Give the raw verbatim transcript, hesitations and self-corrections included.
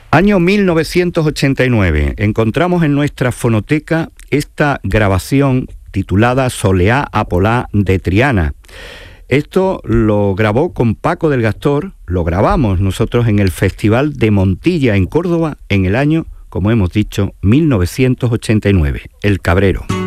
Año mil novecientos ochenta y nueve. Encontramos en nuestra fonoteca esta grabación titulada Soleá Apolá de Triana. Esto lo grabó con Paco del Gastor, lo grabamos nosotros en el Festival de Montilla en Córdoba en el año, como hemos dicho, mil novecientos ochenta y nueve, El Cabrero.